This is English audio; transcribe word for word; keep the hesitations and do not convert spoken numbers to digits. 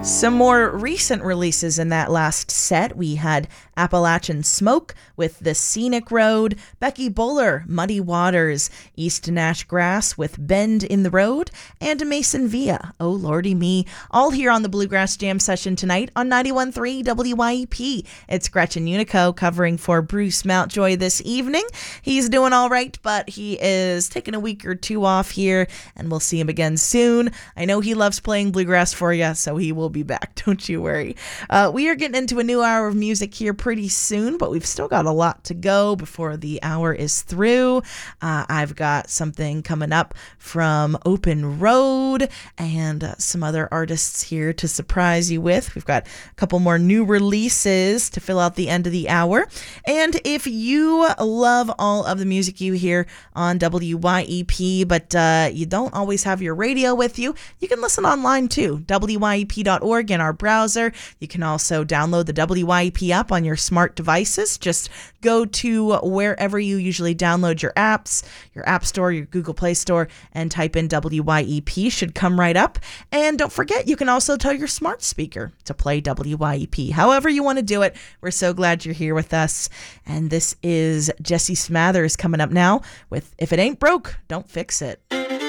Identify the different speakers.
Speaker 1: Some more recent releases in that last set. We had Appalachian Smoke with The Scenic Road, Becky Buller, Muddy Waters, East Nash Grass with Bend in the Road, and Mason Villa, Oh Lordy Me, all here on the Bluegrass Jam session tonight on ninety-one point three W Y E P. It's Gretchen Unico covering for Bruce Mountjoy this evening. He's doing all right, but he is taking a week or two off here, and we'll see him again soon. I know he loves playing bluegrass for you, so he will be back. Don't you worry. Uh, we are getting into a new hour of music here pretty soon, but we've still got a lot to go before the hour is through. Uh, I've got something coming up from Open Road and uh, some other artists here to surprise you with. We've got a couple more new releases to fill out the end of the hour. And if you love all of the music you hear on W Y E P, but uh, you don't always have your radio with you, you can listen online too. W Y E P dot org in our browser. You can also download the W Y E P app on your smart devices. Just go to wherever you usually download your apps, your App Store, your Google Play Store, and type in W Y E P. Should come right up. And don't forget, you can also tell your smart speaker to play W Y E P. However you want to do it, we're so glad you're here with us. And this is Jesse Smathers coming up now with If It Ain't Broke, Don't Fix It.